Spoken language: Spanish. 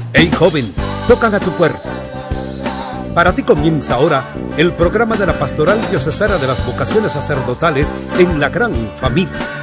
Hey joven, tocan a tu puerta. Para ti comienza ahora el programa de la Pastoral Diocesana de las Vocaciones Sacerdotales en la Gran Familia.